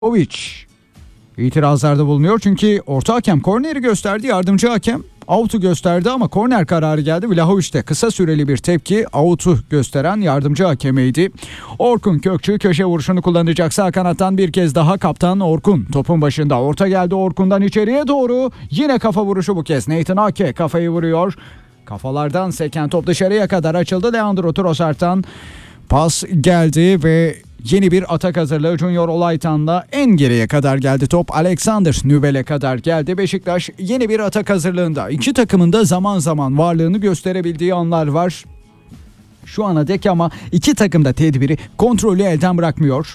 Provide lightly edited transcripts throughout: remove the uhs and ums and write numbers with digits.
Vlahovic itirazlarda bulunuyor çünkü orta hakem korneri gösterdi, yardımcı hakem out'u gösterdi ama korner kararı geldi. Vlahovic de kısa süreli bir tepki, out'u gösteren yardımcı hakemiydi. Orkun Kökçü köşe vuruşunu kullanacak. Sağ kanattan bir kez daha kaptan Orkun topun başında. Orta geldi Orkun'dan içeriye doğru. Yine kafa vuruşu bu kez. Nathan Ake kafayı vuruyor. Kafalardan seken top dışarıya kadar açıldı. Leandro Trossard'dan pas geldi ve yeni bir atak hazırlığı. Junior Olaytan'la en geriye kadar geldi top. Alexander Nübel'e kadar geldi. Beşiktaş yeni bir atak hazırlığında. İki takımın da zaman zaman varlığını gösterebildiği anlar var şu ana dek ama iki takım da tedbiri, kontrolü elden bırakmıyor.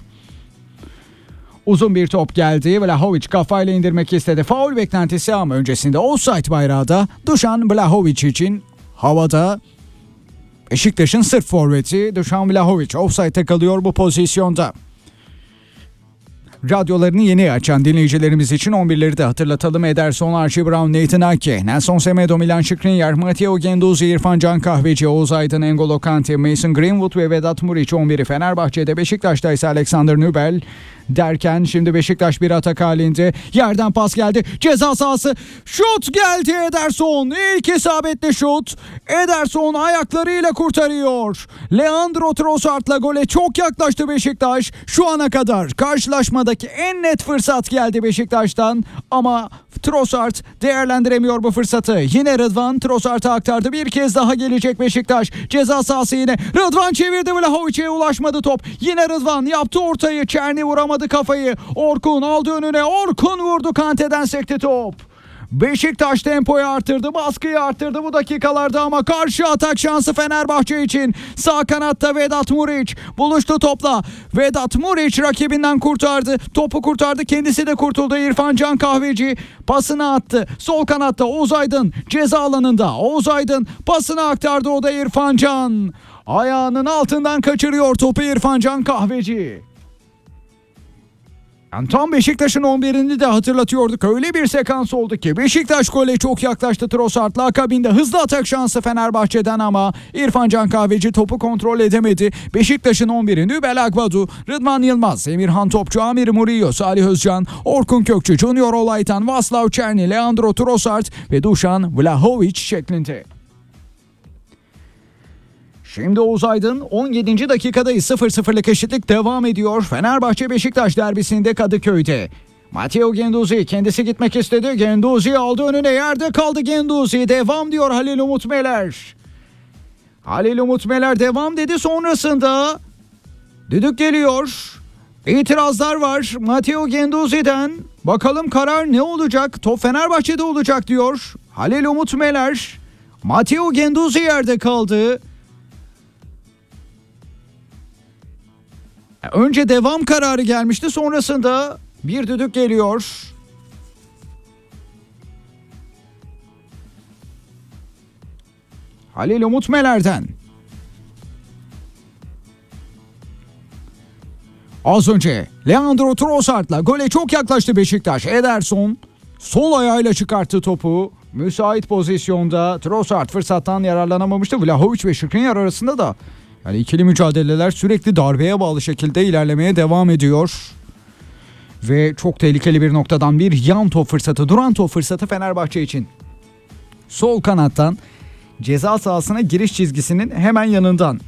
Uzun bir top geldi. Vlahovic kafayla indirmek istedi. Faul beklentisi ama öncesinde offside bayrağı da Dušan Vlahovic için havada. Beşiktaş'ın sırf forveti Dušan Vlahovic offside'e kalıyor bu pozisyonda. Radyolarını yeni açan dinleyicilerimiz için 11'leri de hatırlatalım. Ederson, Archie Brown, Nathan Ake, Nelson Semedo, Milan Skriniar, Matteo Guendouzi, İrfan Can Kahveci, Oğuz Aydın, N'Golo Kante, Mason Greenwood ve Vedat Muriç 11'i Fenerbahçe'de. Beşiktaş'ta ise Alexander Nübel derken şimdi Beşiktaş bir atak halinde. Yerden pas geldi. Ceza sahası. Şut geldi Ederson. İlk isabetli şut. Ederson ayaklarıyla kurtarıyor. Leandro Trossard'la gole çok yaklaştı Beşiktaş. Şu ana kadar karşılaşmadaki en net fırsat geldi Beşiktaş'tan ama Trossard değerlendiremiyor bu fırsatı. Yine Rıdvan Trossard'a aktardı. Bir kez daha gelecek Beşiktaş. Ceza sahası yine. Rıdvan çevirdi. Vlahovic'e ulaşmadı top. Yine Rıdvan yaptı ortayı. Çerni vuramadı kafayı. Orkun aldı önüne. Orkun vurdu. Kante'den sekti top. Beşiktaş tempoyu arttırdı, baskıyı arttırdı bu dakikalarda ama karşı atak şansı Fenerbahçe için. Sağ kanatta Vedat Muriç buluştu topla. Vedat Muriç rakibinden kurtardı. Topu kurtardı, kendisi de kurtuldu. İrfan Can Kahveci pasını attı. Sol kanatta Oğuz Aydın ceza alanında. Oğuz Aydın pasını aktardı, o da İrfan Can. Ayağının altından kaçırıyor topu İrfan Can Kahveci. Yani tam Beşiktaş'ın 11'ini de hatırlatıyorduk. Öyle bir sekans oldu ki Beşiktaş gole çok yaklaştı Trossard'la. Akabinde hızlı atak şansı Fenerbahçe'den ama İrfan Can Kahveci topu kontrol edemedi. Beşiktaş'ın 11'i Nübel Agbadu, Rıdvan Yılmaz, Emirhan Topçu, Amir Murillo, Salih Özcan, Orkun Kökçü, Junior Olaytan, Vaslav Černi, Leandro Trossard ve Dušan Vlahovic şeklinde. Şimdi Oğuz Aydın 17. dakikadayız. 0-0'lık eşitlik devam ediyor. Fenerbahçe Beşiktaş derbisinde Kadıköy'de. Matteo Guendouzi kendisi gitmek istedi. Guendouzi aldı önüne, yerde kaldı Guendouzi. Devam diyor Halil Umut Meler. Halil Umut Meler devam dedi, sonrasında düdük geliyor. İtirazlar var Matteo Guendouzi'den. Bakalım karar ne olacak? Top Fenerbahçe'de olacak diyor Halil Umut Meler. Matteo Guendouzi yerde kaldı. Önce devam kararı gelmişti, sonrasında bir düdük geliyor. Halil Umut Meler'den. Az önce Leandro Trossard'la gole çok yaklaştı Beşiktaş. Ederson sol ayağıyla çıkarttı topu. Müsait pozisyonda Trossard fırsattan yararlanamamıştı. Vlahovic ve Skriniar arasında da yani ikili mücadeleler sürekli darbeye bağlı şekilde ilerlemeye devam ediyor. Ve çok tehlikeli bir noktadan bir yan top fırsatı, duran top fırsatı Fenerbahçe için. Sol kanattan ceza sahasına giriş çizgisinin hemen yanından.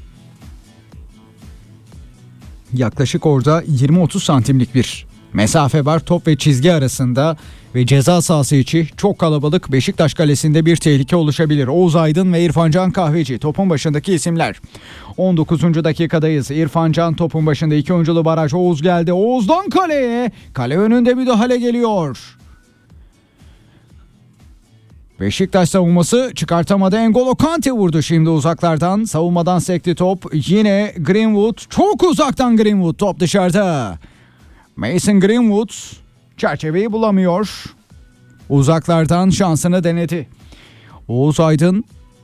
Yaklaşık orada 20-30 santimlik bir mesafe var top ve çizgi arasında ve ceza sahası içi çok kalabalık. Beşiktaş kalesinde bir tehlike oluşabilir. Oğuz Aydın ve İrfan Can Kahveci topun başındaki isimler. 19. dakikadayız. İrfan Can topun başında, iki oyunculu baraj. Oğuz geldi. Oğuz'dan kaleye. Kale önünde müdahale geliyor. Beşiktaş savunması çıkartamadı. N'Golo Kante vurdu şimdi uzaklardan. Savunmadan sekti top. Yine Greenwood. Çok uzaktan Greenwood. Top dışarıda. Mason Greenwood çerçeveyi bulamıyor. Uzaklardan şansını denedi. Oğuz Aydın.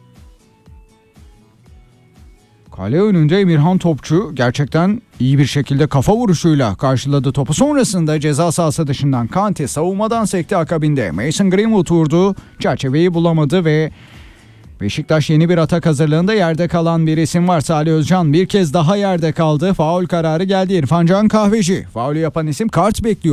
Kale önünde Emirhan Topçu gerçekten iyi bir şekilde kafa vuruşuyla karşıladı topu. Sonrasında ceza sahası dışından Kante savunmadan sekti, akabinde Mason Greenwood vurdu. Çerçeveyi bulamadı ve Beşiktaş yeni bir atak hazırlığında, yerde kalan bir isim var. Salih Özcan bir kez daha yerde kaldı. Faul kararı geldi. İrfan Can Kahveci. Faulü yapan isim kart bekliyor.